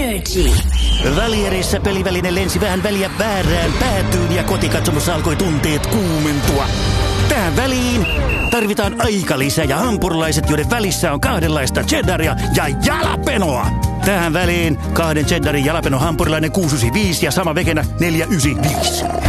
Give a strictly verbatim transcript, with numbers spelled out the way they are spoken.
Energy. Välierissä peliväline lensi vähän väliä väärään päätyyn ja kotikatsomossa alkoi tunteet kuumentua. Tähän väliin tarvitaan aikalisä ja hampurilaiset, joiden välissä on kahdenlaista cheddaria ja jalapenoa. Tähän väliin kahden cheddarin jalapeno hampurilainen kuusi yhdeksänkymmentäviisi ja sama vegenä neljä yhdeksänkymmentäviisi.